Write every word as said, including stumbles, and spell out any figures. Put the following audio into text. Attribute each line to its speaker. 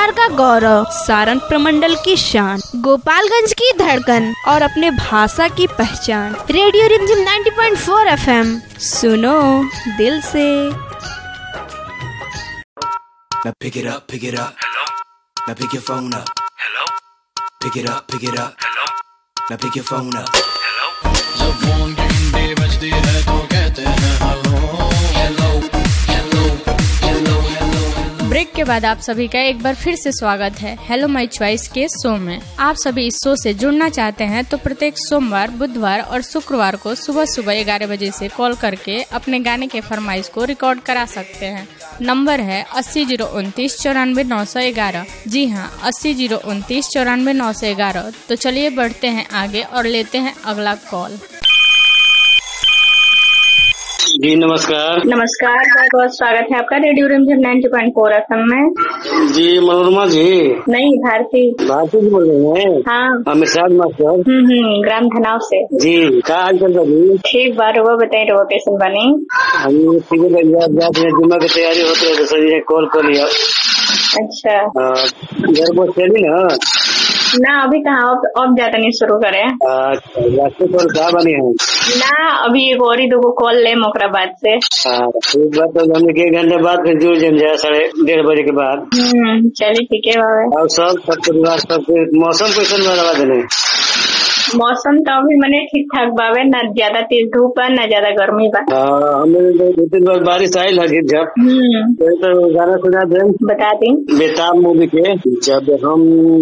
Speaker 1: बिहार का गौरव, सारण प्रमंडल की शान, गोपालगंज की धड़कन और अपने भाषा की पहचान। रेडियो रिमझिम नब्बे पॉइंट चार एफएम, सुनो दिल से।
Speaker 2: Now pick it up, pick it up. Hello. Now pick your phone up. Hello. Pick it up, pick it up. Hello. Now pick your phone up. Hello. जब फोन की घंटी बजती है तो कहते हैं hello hello hello hello hello.
Speaker 3: Break के बाद आप सभी का एक बार फिर से स्वागत है हेलो माय चॉइस के शो में। आप सभी इस शो से जुड़ना चाहते हैं तो प्रत्येक सोमवार, बुधवार और शुक्रवार को सुबह सुबह ग्यारह बजे से कॉल करके अपने गाने के फरमाइश को रिकॉर्ड करा सकते हैं। नंबर है अस्सी जीरो उनतीस चौरानवे नौ सौ ग्यारह। जी हाँ, अस्सी जीरो उनतीस चौरानवे नौ सौ ग्यारह। तो चलिए बढ़ते हैं आगे और लेते हैं अगला कॉल।
Speaker 4: जी नमस्कार।
Speaker 5: नमस्कार, बहुत बहुत स्वागत है आपका रेडियो रिमझिम नब्बे पॉइंट चार एफएम में।
Speaker 4: जी मनोरमा जी।
Speaker 5: नहीं, भारती।
Speaker 4: भारती जी बोल रहे हैं?
Speaker 5: हाँ,
Speaker 4: अमित शाह मास्टर।
Speaker 5: हम्म हम्म ग्राम धनाव से।
Speaker 4: जी क्या हाल चल रहा जी?
Speaker 5: ठीक बात हुआ, बताइए रहुआ कैसे बनी?
Speaker 4: हम जुम्मा की तैयारी होती है तो सही कॉल कर लिया।
Speaker 5: अच्छा,
Speaker 4: घर पर चली ना
Speaker 5: ना अभी कहाँ, अब अब ज्यादा नहीं शुरू करे
Speaker 4: कॉल क्या बनी है
Speaker 5: ना, अभी एक और ही दो कॉल ले मोकरा बाद से।
Speaker 4: एक बात तो हम एक घंटे बाद फिर जुड़ जाए साढ़े डेढ़ बजे के बाद।
Speaker 5: हम्म चलिए ठीक है बाबा।
Speaker 4: और सब सब परिवार सब मौसम कैसे बर्बाद है?
Speaker 5: मौसम तो अभी मैंने ठीक ठाक बावे, न ज्यादा तेज धूप है न ज्यादा गर्मी बा।
Speaker 4: हमें दो तीन बार बारिश आई लगी जब तो गाना सुना दे,
Speaker 5: बता दी।
Speaker 4: बेताब मूवी के जब हम